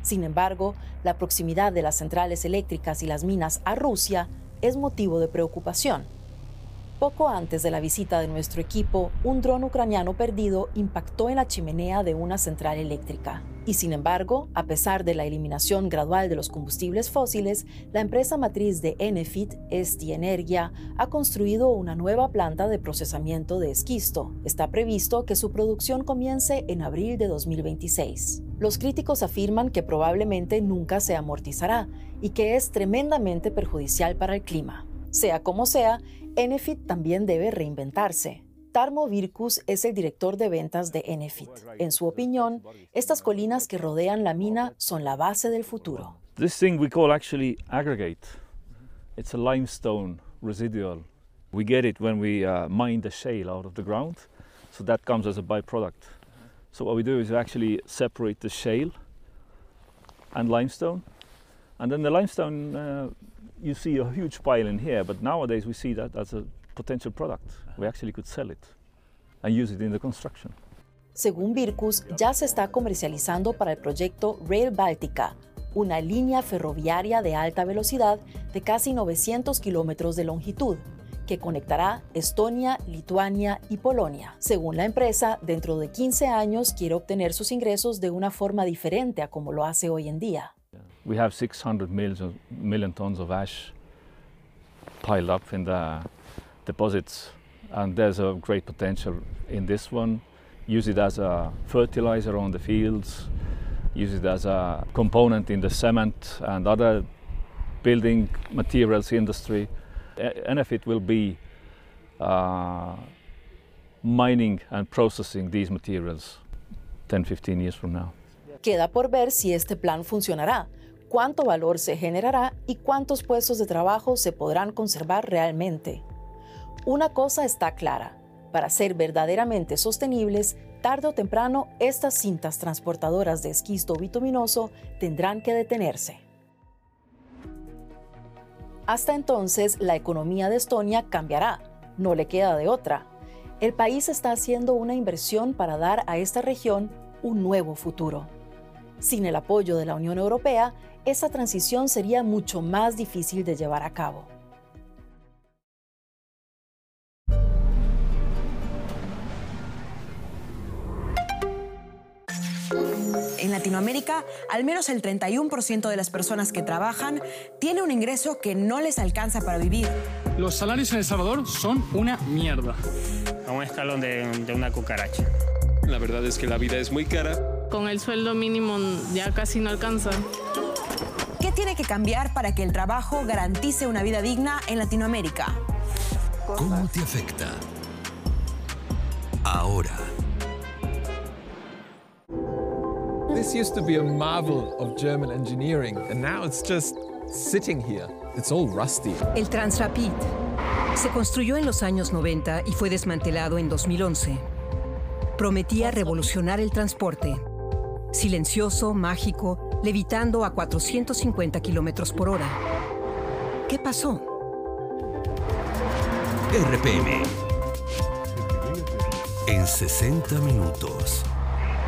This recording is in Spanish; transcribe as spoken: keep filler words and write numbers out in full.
Sin embargo, la proximidad de las centrales eléctricas y las minas a Rusia es motivo de preocupación. Poco antes de la visita de nuestro equipo, un dron ucraniano perdido impactó en la chimenea de una central eléctrica. Y sin embargo, a pesar de la eliminación gradual de los combustibles fósiles, la empresa matriz de Enefit, Esti Energia, ha construido una nueva planta de procesamiento de esquisto. Está previsto que su producción comience en abril de dos mil veintiséis. Los críticos afirman que probablemente nunca se amortizará y que es tremendamente perjudicial para el clima. Sea como sea, Enefit también debe reinventarse. Tarmo Virkus es el director de ventas de Enefit. En su opinión, estas colinas que rodean la mina son la base del futuro. This thing we call actually aggregate. It's a limestone residual. We get it when we uh, mine the shale out of the ground, so that comes as a byproduct. So what we do is actually separate the shale and limestone, and then the limestone uh, you see a huge pile in here, but nowadays we see that as a potential product. We actually could sell it and use it in the construction. Según Virkus, ya se está comercializando para el proyecto Rail Baltica, una línea ferroviaria de alta velocidad de casi novecientos kilómetros de longitud, que conectará Estonia, Lituania y Polonia. Según la empresa, dentro de quince años quiere obtener sus ingresos de una forma diferente a como lo hace hoy en día. We have six hundred million, million tons of ash piled up in the deposits, and there's a great potential in this one. Use it as a fertilizer on the fields, use it as a component in the cement and other building materials industry. Enefit will be uh, mining and processing these materials ten, fifteen years from now. Queda por ver si este plan funcionará, cuánto valor se generará y cuántos puestos de trabajo se podrán conservar realmente. Una cosa está clara: para ser verdaderamente sostenibles, tarde o temprano estas cintas transportadoras de esquisto bituminoso tendrán que detenerse. Hasta entonces, la economía de Estonia cambiará, no le queda de otra. El país está haciendo una inversión para dar a esta región un nuevo futuro. Sin el apoyo de la Unión Europea, esa transición sería mucho más difícil de llevar a cabo. En Latinoamérica, al menos el treinta y uno por ciento de las personas que trabajan tiene un ingreso que no les alcanza para vivir. Los salarios en El Salvador son una mierda. A un escalón de, de una cucaracha. La verdad es que la vida es muy cara. Con el sueldo mínimo ya casi no alcanza. ¿Qué tiene que cambiar para que el trabajo garantice una vida digna en Latinoamérica? ¿Cómo te afecta? Ahora. This used to be a marvel of German engineering, and now it's just sitting here. It's all rusty. El Transrapid se construyó en los años noventa y fue desmantelado en dos mil once. Prometía revolucionar el transporte. Silencioso, mágico, levitando a cuatrocientos cincuenta kilómetros por hora. ¿Qué pasó? R P M. En sesenta minutos.